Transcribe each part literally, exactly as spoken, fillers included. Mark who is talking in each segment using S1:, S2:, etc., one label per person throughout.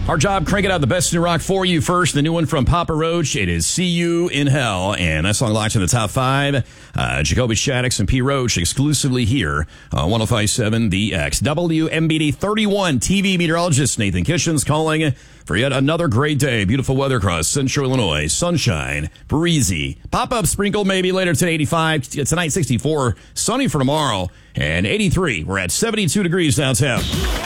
S1: Our job, cranking out the best new rock for you first. The new one from Papa Roach. It is See You in Hell. And that song locks in the top five. Uh, Jacoby Shaddix and P. Roach exclusively here on one oh five point seven The X. W M B D thirty-one T V meteorologist Nathan Kitchens calling for yet another great day. Beautiful weather across central Illinois. Sunshine, breezy. Pop-up sprinkle maybe later today, eighty-five. Tonight, sixty-four. Sunny for tomorrow. And eighty-three. We're at seventy-two degrees downtown.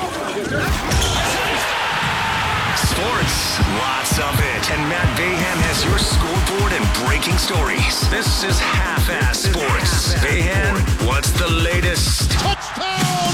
S2: Sports, lots of it. And Matt Bayham has your scoreboard and breaking stories. This is Half-Ass Sports. Bayham, what's the latest?
S3: Touchdown!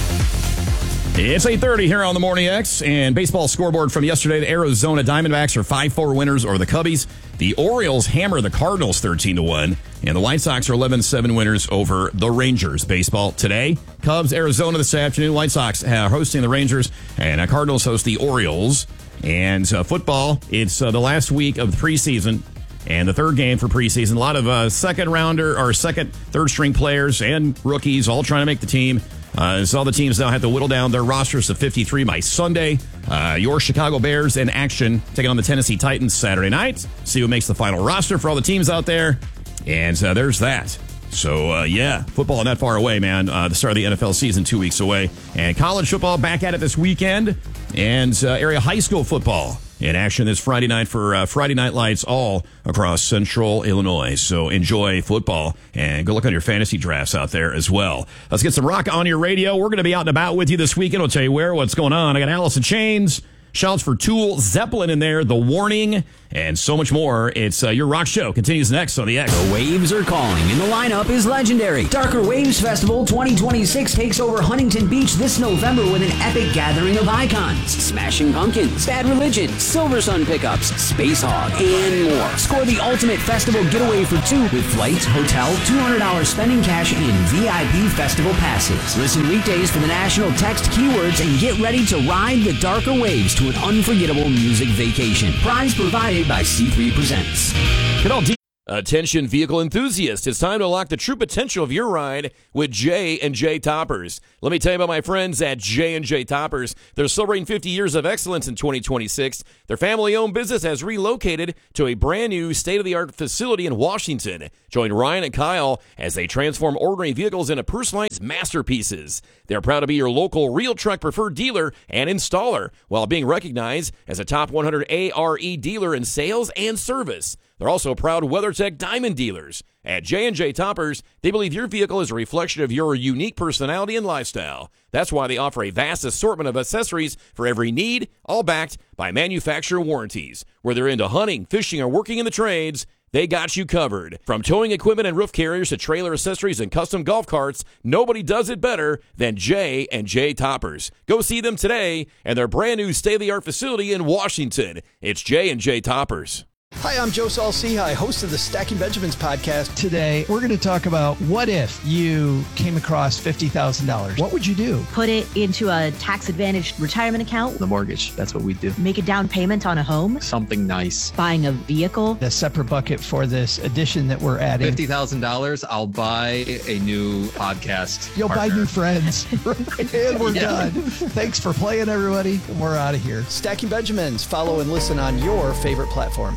S1: It's eight thirty here on the Morning X, and baseball scoreboard from yesterday. The Arizona Diamondbacks are five four winners over the Cubbies. The Orioles hammer the Cardinals thirteen to one, and the White Sox are eleven seven winners over the Rangers. Baseball today, Cubs, Arizona this afternoon. White Sox are hosting the Rangers, and uh, Cardinals host the Orioles. And uh, football, it's uh, the last week of the preseason and the third game for preseason. A lot of uh, second rounder or second, third string players and rookies all trying to make the team. Uh, so all the teams now have to whittle down their rosters to fifty-three by Sunday. Uh, your Chicago Bears in action, taking on the Tennessee Titans Saturday night. See who makes the final roster for all the teams out there. And uh, there's that. So, uh, yeah, football not far away, man. Uh, the start of the N F L season two weeks away. And college football back at it this weekend. And uh, area high school football in action this Friday night for uh, Friday Night Lights all across central Illinois. So enjoy football and go look on your fantasy drafts out there as well. Let's get some rock on your radio. We're going to be out and about with you this weekend. We'll tell you where, what's going on. I got Alice in Chains, shouts for Tool, Zeppelin in there, The Warning, and so much more. It's uh, your rock show continues next on the X.
S4: The Waves are calling, and the lineup is legendary. Darker Waves Festival twenty twenty-six takes over Huntington Beach this November with an epic gathering of icons. Smashing Pumpkins, Bad Religion, Silver Sun Pickups, Space Hog, and more. Score the ultimate festival getaway for two with flights, hotel, two hundred dollars spending cash, and V I P festival passes. Listen weekdays for the national text keywords and get ready to ride the Darker Waves to an unforgettable music vacation. Prize provided by C three Presents.
S1: Get all deep. Attention vehicle enthusiasts, it's time to unlock the true potential of your ride with J and J Toppers. Let me tell you about my friends at J and J Toppers. They're celebrating fifty years of excellence in twenty twenty-six. Their family-owned business has relocated to a brand new state-of-the-art facility in Washington. Join Ryan and Kyle as they transform ordinary vehicles into personalized masterpieces. They're proud to be your local real truck preferred dealer and installer while being recognized as a top one hundred A R E dealer in sales and service. They're also proud WeatherTech Diamond dealers. At J and J Toppers, they believe your vehicle is a reflection of your unique personality and lifestyle. That's why they offer a vast assortment of accessories for every need, all backed by manufacturer warranties. Whether you're into hunting, fishing, or working in the trades, they got you covered. From towing equipment and roof carriers to trailer accessories and custom golf carts, nobody does it better than J and J Toppers. Go see them today and their brand new state-of-the-art facility in Washington. It's J and J Toppers.
S5: Hi, I'm Joe Saul-Sehy, host of the Stacking Benjamins podcast.
S6: Today, we're going to talk about what if you came across fifty thousand dollars. What would you do?
S7: Put it into a tax-advantaged retirement account.
S8: The mortgage, that's what we do.
S7: Make a down payment on a home.
S8: Something nice.
S7: Buying a vehicle.
S6: A separate bucket for this edition that we're adding.
S8: fifty thousand dollars, I'll buy a new podcast
S6: You'll
S8: partner.
S6: buy new friends. And we're
S8: Yeah.
S6: done. Thanks for playing, everybody. We're out of here.
S5: Stacking Benjamins. Follow and listen on your favorite platform.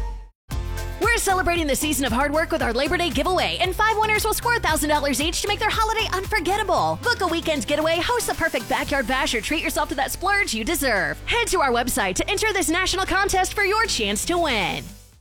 S9: We're celebrating the season of hard work with our Labor Day giveaway, and five winners will score one thousand dollars each to make their holiday unforgettable. Book a weekend getaway, host the perfect backyard bash, or treat yourself to that splurge you deserve. Head to our website to enter this national contest for your chance to win.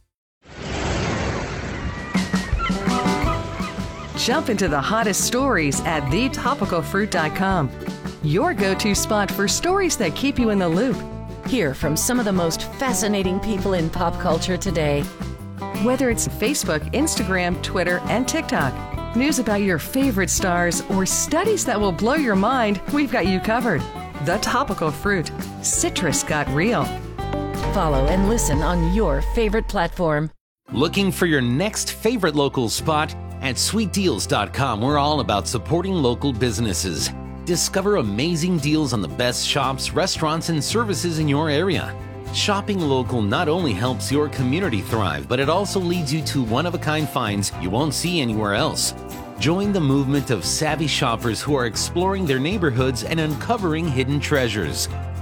S10: Jump into the hottest stories at the topical fruit dot com. Your go-to spot for stories that keep you in the loop.
S11: Hear from some of the most fascinating people in pop culture today.
S10: Whether it's Facebook, Instagram, Twitter, and TikTok, news about your favorite stars, or studies that will blow your mind, we've got you covered. The Topical Fruit. Citrus got real.
S11: Follow and listen on your favorite platform.
S12: Looking for your next favorite local spot? At sweet deals dot com, we're all about supporting local businesses. Discover amazing deals on the best shops, restaurants, and services in your area. Shopping local not only helps your community thrive, but it also leads you to one-of-a-kind finds you won't see anywhere else. Join the movement of savvy shoppers who are exploring their neighborhoods and uncovering hidden treasures.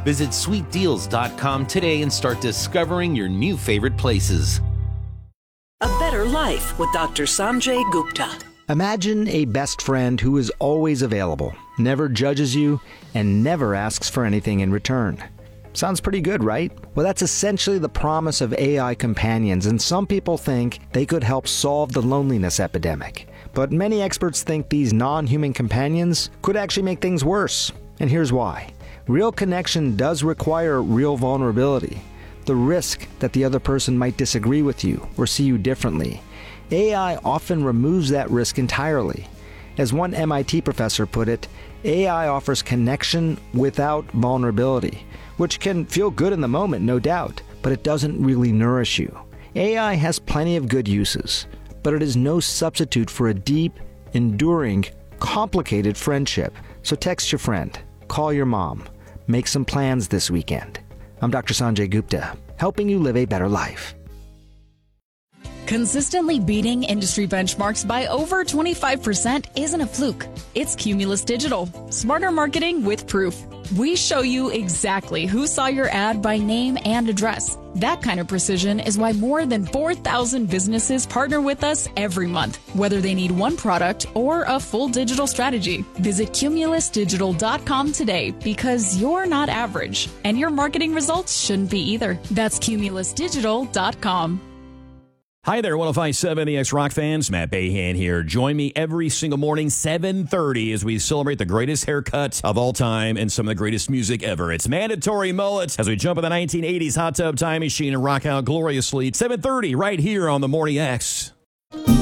S12: Visit sweet deals dot com today and start discovering your new favorite places.
S3: A better life with Doctor Sanjay Gupta.
S13: Imagine a best friend who is always available, never judges you, and never asks for anything in return. Sounds pretty good, right? Well, that's essentially the promise of A I companions, and some people think they could help solve the loneliness epidemic. But many experts think these non-human companions could actually make things worse. And here's why. Real connection does require real vulnerability. The risk that the other person might disagree with you or see you differently. A I often removes that risk entirely. As one M I T professor put it, A I offers connection without vulnerability, which can feel good in the moment, no doubt, but it doesn't really nourish you. A I has plenty of good uses, but it is no substitute for a deep, enduring, complicated friendship. So text your friend, call your mom, make some plans this weekend. I'm Doctor Sanjay Gupta, helping you live a better life.
S14: Consistently beating industry benchmarks by over twenty-five percent isn't a fluke. It's Cumulus Digital. Smarter marketing with proof. We show you exactly who saw your ad by name and address. That kind of precision is why more than four thousand businesses partner with us every month, whether they need one product or a full digital strategy. Visit cumulus digital dot com today because you're not average, and your marketing results shouldn't be either. That's cumulus digital dot com.
S1: Hi there, one oh five point seven The X Rock fans. Matt Bayhan here. Join me every single morning, seven thirty, as we celebrate the greatest haircuts of all time and some of the greatest music ever. It's Mandatory Mullets as we jump in the nineteen eighties hot tub time machine and rock out gloriously. seven thirty right here on the Morning X.